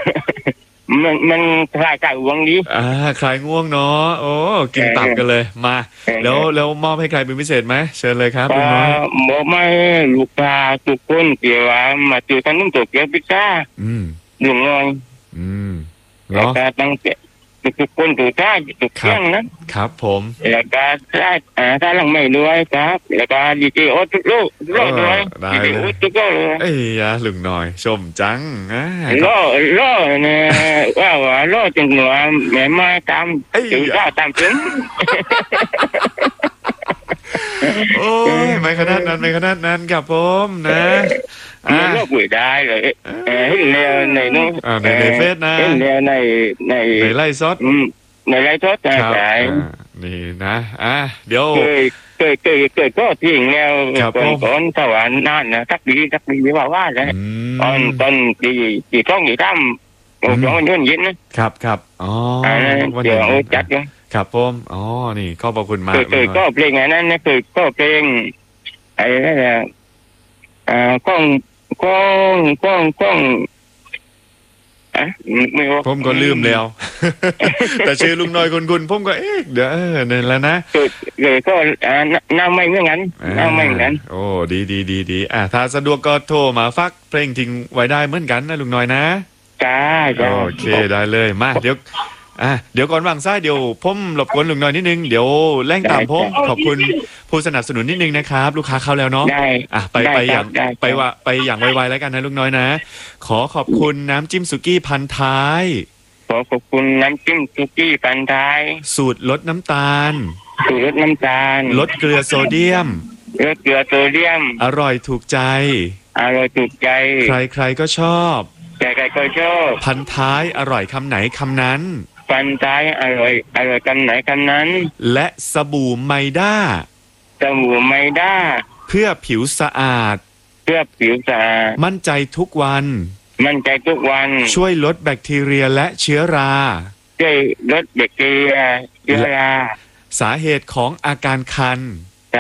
มันคลายจากห่วงดีคลายง่วงเนาะโอ้กินตับกันเลยมาแล้วมอบให้ใครเป็นพิเศษไหมเชิญเลยครับลุก็งน้อยบอกไม่ลูกค้าทุกคนเกี่ยวว่ามาเจอทั้งนุ่มตัวเกียวพิซซ่าอืมลุงน้อยอืมแล้วเนาะก็ตั้งแต่ทุกคนตัวท่าทุกครับเที่ยงครับผมแล้วก็ได้ถ้าหลังไม่ด้วยครับแล้วก็ดีเจโอ๊ตทุกลูกด้วยได้ดีเจเลยโอ๊ตทุกลูกเลยเอ้ยยาลุงน้อยชมจังล่อเนี่ยว่าล่อจังหวะแม่ไม้ตามถึงก็ตามถึงโอ้ยไม่ขนาดนั้นครับผมนะมันก็ปุ๋ยได้เลยเห็นแนวในนู้นในเฟซนะเห็นแนวในไล่ซดในไล่ซดครับใช่นี่นะเดี๋ยวเคยก็ทิ้งแนวก่อนสวรรค์นั่นนะทักดีไม่ว่าเลยตอนที่ท้องอยู่ท่ำช่วงวันเย็นครับอ๋อเดี๋ยวจัดกันครับผมอ๋อนี่ขอบคุณมากเคยก็เพลงไงนั้นนะเคยก็เพลงไอ้นั่นแหละกล้องไม่รู้ผมก็ลืมแล้วแต่ชื่อลุงน้อยคุณผมก็เดี๋ยวเนี่ยแล้วนะเลยก็น้าไม่เหมือนกันโอ้ดีถ้าสะดวกก็โทรมาฟักเพลงทิ้งไว้ได้เหมือนกันนะลุงน้อยนะจ้าโอเคได้เลยมาเดี๋ยวก่อนวางซ้ายเดี๋ยวผมรบกวนลุงน้อยนิดนึงเดี๋ยวแล่งตามผมขอบคุณผู้สนับสนุนนิดนึงนะครับลูกค้าเข้าแล้วเนาะไปอย่างไวๆแล้วกันนะลุงน้อยนะขอบคุณน้ำจิ้มสุกี้พันท้ายขอบคุณน้ำจิ้มสุกี้พันท้ายสูตรลดน้ำตาลลดเกลือโซเดียมอร่อยถูกใจใครก็ชอบพันท้ายอร่อยคำไหนคำนั้นพันท้ายอร่อยคำไหนคำนั้นและสบู่ไมด้าเพื่อผิวสะอาดมั่นใจทุกวันช่วยลดแบคทีเรียและเชื้อราสาเหตุของอาการคัน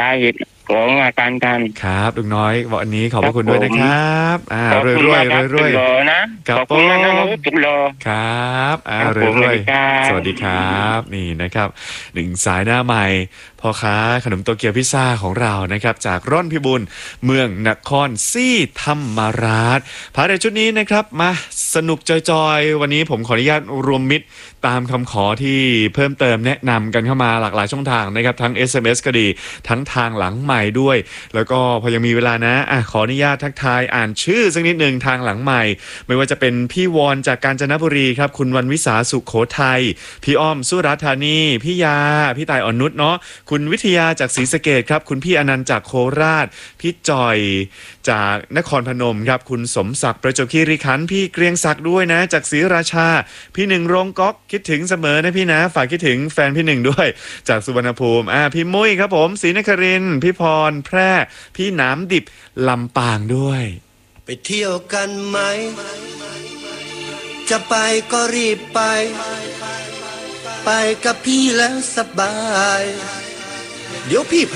ครับลุงน้อยวันนี้ขอบพระคุณด้วยนะครับรวยนะขอบคุณนะจุดรอครับรวยสวัสดีครับนี่นะครับหนึ่งสายหน้าใหม่พ่อค้าขนมโตเกียวพิซซ่าของเรานะครับจากร่อนพิบูลเมืองนครศรีธรรมราชพาในชุดนี้นะครับมาสนุกจอยๆวันนี้ผมขออนุญาตรวมมิตรตามคำขอที่เพิ่มเติมแนะนำกันเข้ามาหลากหลายช่องทางนะครับทั้ง SMS ก็ดีทั้งทางหลังใหม่ด้วยแล้วก็พอยังมีเวลานะขออนุญาตทักทายอ่านชื่อสักนิดหนึ่งทางหลังใหม่ไม่ว่าจะเป็นพี่วอนจากกาญจนบุรีครับคุณวันวิสาสุขโขทัยพี่อ้อมสุราษฎร์ธานีพี่ยาพี่ตายอ่อนนุชเนาะคุณวิทยาจากศรีสะเกษครับคุณพี่อนันต์จากโคราชพี่จอยจากนครพนมครับคุณสมศักดิ์ประจวบคีรีขันธ์พี่เกรียงศักดิ์ด้วยนะจากศรีราชาพี่หนึ่งโรงก๊อกคิดถึงเสมอนะพี่นะฝากคิดถึงแฟนพี่หนึ่งด้วยจากสุวรรณภูมิพี่มุ้ยครับผมศรีนครินทร์พี่พรแพร่พี่หนามดิบลำปางด้วยไปเที่ยวกันไหมจะไปก็รีบไปกับพี่แล้วสบายเดี๋ยวพี่